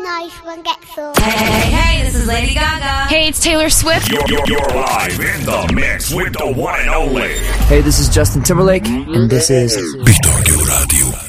nice one gets so. Hey, this is Lady Gaga. Hey, it's Taylor Swift. You're live in the mix with the one and only. Hey, this is Justin Timberlake, and this is Bitonio Radio.